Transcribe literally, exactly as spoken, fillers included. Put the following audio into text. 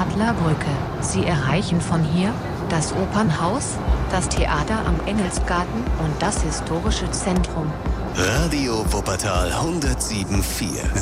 Adlerbrücke. Sie erreichen von hier das Opernhaus, das Theater am Engelsgarten und das historische Zentrum. Radio Wuppertal hundertsieben Komma vier.